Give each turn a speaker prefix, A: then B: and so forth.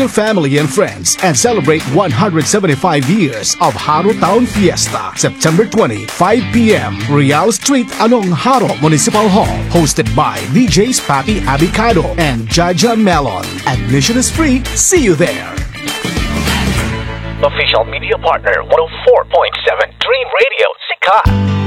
A: your family and friends and celebrate 175 years of Haro Town Fiesta, September 20, 5 p.m. Real Street, Anong Haro Municipal Hall. Hosted by DJs Papi Abicado and Jaja Melon. Admission is free. See you there.
B: Official media partner 104.7 Dream Radio, Sikat.